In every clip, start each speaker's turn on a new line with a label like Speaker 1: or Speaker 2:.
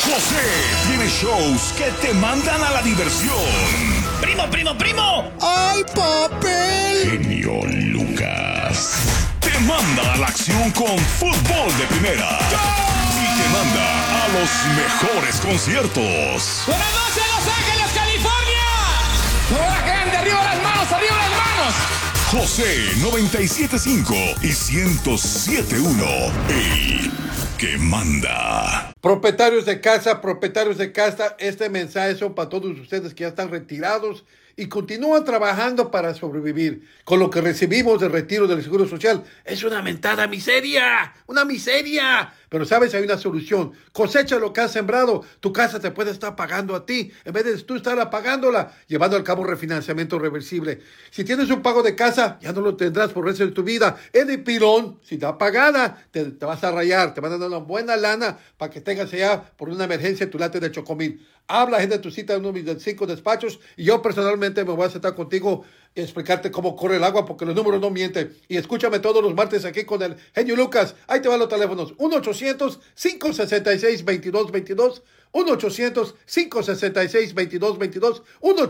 Speaker 1: José tiene shows que te mandan a la diversión.
Speaker 2: ¡Primo, primo, primo!
Speaker 3: ¡Ay, papel!
Speaker 1: Genio Lucas te manda a la acción con fútbol de primera. Y te manda a los mejores conciertos.
Speaker 2: ¡Buenas noches, Los Ángeles, California! ¡Toda la gente, arriba las manos, arriba las manos!
Speaker 1: José 97.5 y 107.1, el que manda.
Speaker 3: Propietarios de casa, este mensaje son para todos ustedes que ya están retirados y continúan trabajando para sobrevivir. Con lo que recibimos del retiro del Seguro Social, es una mentada miseria, una miseria. Pero sabes, hay una solución. Cosecha lo que has sembrado. Tu casa te puede estar pagando a ti, en vez de tú estar pagándola, llevando al cabo refinanciamiento reversible. Si tienes un pago de casa, ya no lo tendrás por el resto de tu vida. Es de pilón, si está pagada, te vas a rayar, te van a dar una buena lana para que tengas allá por una emergencia tu late de chocomil. Habla, agenda tu cita en uno de mis 5 despachos y yo personalmente me voy a sentar contigo y explicarte cómo corre el agua porque los números no mienten. Y escúchame todos los martes aquí con el Genio Lucas. Ahí te van los teléfonos. 1-800-566-2222. 1-800-566-2222.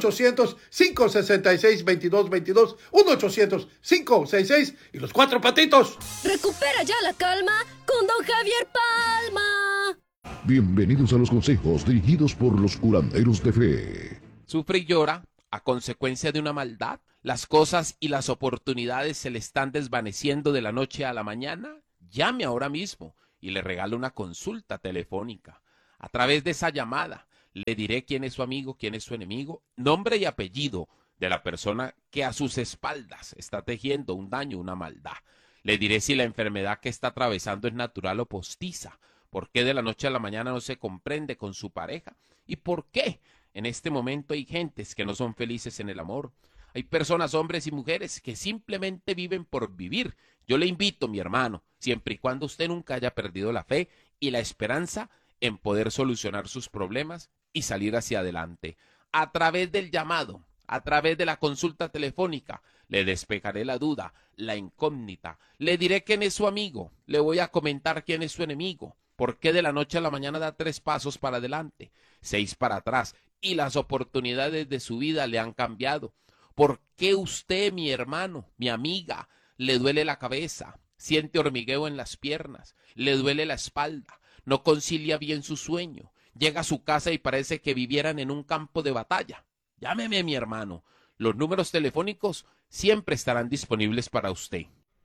Speaker 3: 1-800-566-2222. 1-800-566 y los 4 patitos.
Speaker 4: Recupera ya la calma con Don Javier Palma.
Speaker 5: Bienvenidos a los consejos dirigidos por los curanderos de fe.
Speaker 6: Sufre y llora a consecuencia de una maldad. Las cosas y las oportunidades se le están desvaneciendo de la noche a la mañana. Llame ahora mismo y le regalo una consulta telefónica. A través de esa llamada le diré quién es su amigo, quién es su enemigo, nombre y apellido de la persona que a sus espaldas está tejiendo un daño, una maldad. Le diré si la enfermedad que está atravesando es natural o postiza, por qué de la noche a la mañana no se comprende con su pareja y por qué en este momento hay gentes que no son felices en el amor. Hay personas, hombres y mujeres, que simplemente viven por vivir. Yo le invito, mi hermano, siempre y cuando usted nunca haya perdido la fe y la esperanza en poder solucionar sus problemas y salir hacia adelante. A través del llamado, a través de la consulta telefónica, le despejaré la duda, la incógnita. Le diré quién es su amigo, le voy a comentar quién es su enemigo. ¿Por qué de la noche a la mañana da 3 pasos para adelante, 6 para atrás y las oportunidades de su vida le han cambiado? ¿Por qué usted, mi hermano, mi amiga, le duele la cabeza, siente hormigueo en las piernas, le duele la espalda, no concilia bien su sueño, llega a su casa y parece que vivieran en un campo de batalla? Llámeme, mi hermano. Los números telefónicos siempre estarán disponibles para usted.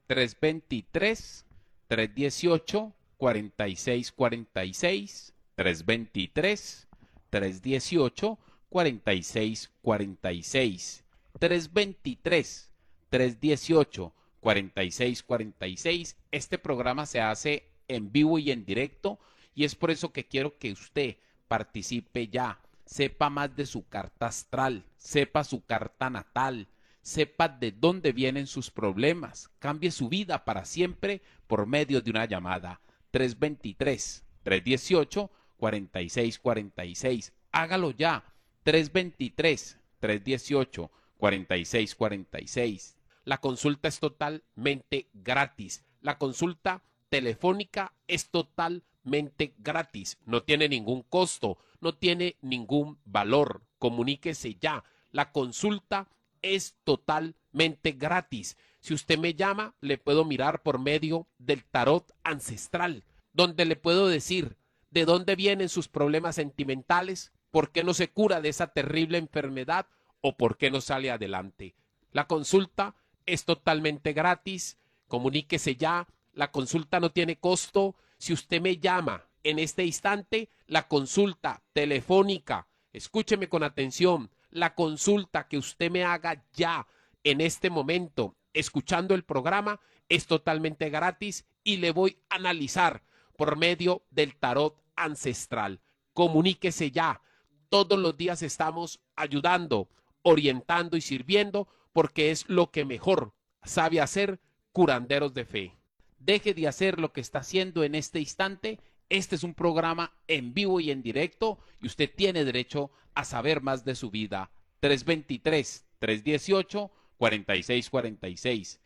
Speaker 6: 323-318-4646, 323-318-4646. 323-318-4646. Este programa se hace en vivo y en directo y es por eso que quiero que usted participe ya, sepa más de su carta astral, sepa su carta natal, sepa de dónde vienen sus problemas, cambie su vida para siempre por medio de una llamada. 323-318-4646. Hágalo ya. 323-318-4646. La consulta es totalmente gratis. La consulta telefónica es totalmente gratis. No tiene ningún costo, no tiene ningún valor. Comuníquese ya. La consulta es totalmente gratis. Si usted me llama, le puedo mirar por medio del tarot ancestral, donde le puedo decir de dónde vienen sus problemas sentimentales, por qué no se cura de esa terrible enfermedad o por qué no sale adelante. La consulta es totalmente gratis. Comuníquese ya. La consulta no tiene costo. Si usted me llama en este instante, la consulta telefónica, escúcheme con atención, la consulta que usted me haga ya en este momento, escuchando el programa, es totalmente gratis y le voy a analizar por medio del tarot ancestral. Comuníquese ya. Todos los días estamos ayudando, orientando y sirviendo porque es lo que mejor sabe hacer curanderos de fe. Deje de hacer lo que está haciendo en este instante. Este es un programa en vivo y en directo y usted tiene derecho a saber más de su vida. 323-318-4646.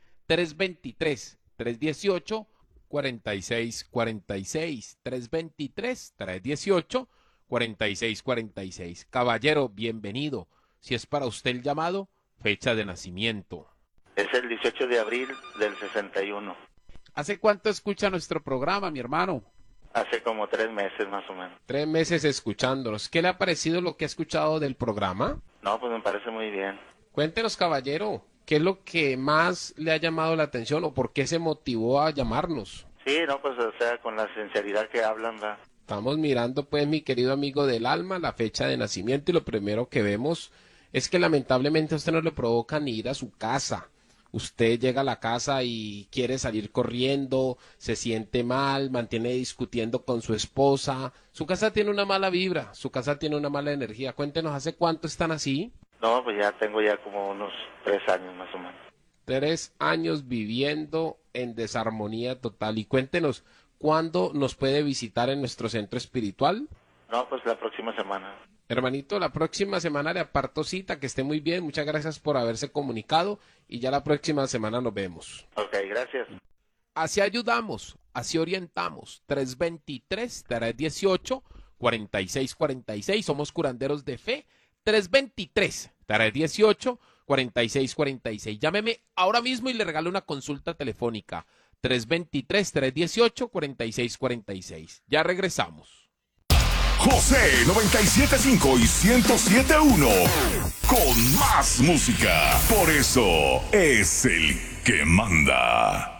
Speaker 6: 323-318-4646. 323-318-4646. 4646. Caballero, bienvenido. Si es para usted el llamado, fecha de nacimiento.
Speaker 7: Es el 18 de abril del 61.
Speaker 6: ¿Hace cuánto escucha nuestro programa, mi hermano?
Speaker 7: Hace como 3 meses más o menos.
Speaker 6: 3 meses escuchándonos. ¿Qué le ha parecido lo que ha escuchado del programa?
Speaker 7: No, pues me parece muy bien.
Speaker 6: Cuéntenos, caballero, ¿qué es lo que más le ha llamado la atención o por qué se motivó a llamarnos?
Speaker 7: Sí, no, pues o sea, con la sinceridad que hablan, ¿verdad?
Speaker 6: Estamos mirando, pues, mi querido amigo del alma, la fecha de nacimiento y lo primero que vemos es que lamentablemente a usted no le provoca ni ir a su casa. Usted llega a la casa y quiere salir corriendo, se siente mal, mantiene discutiendo con su esposa. Su casa tiene una mala vibra, su casa tiene una mala energía. Cuéntenos, ¿hace cuánto están así?
Speaker 7: No, pues ya tengo ya como unos 3 años más o menos.
Speaker 6: 3 años viviendo en desarmonía total. Y cuéntenos, ¿cuándo nos puede visitar en nuestro centro espiritual?
Speaker 7: No, pues la próxima semana.
Speaker 6: Hermanito, la próxima semana le aparto cita, que esté muy bien. Muchas gracias por haberse comunicado y ya la próxima semana nos vemos.
Speaker 7: Ok, gracias.
Speaker 6: Así ayudamos, así orientamos. 323-318-4646. Somos curanderos de fe. 323-318-4646. Llámeme ahora mismo y le regalo una consulta telefónica. 323-318-4646. Ya regresamos.
Speaker 1: José 97.5 y 107.1 con más música. Por eso es el que manda.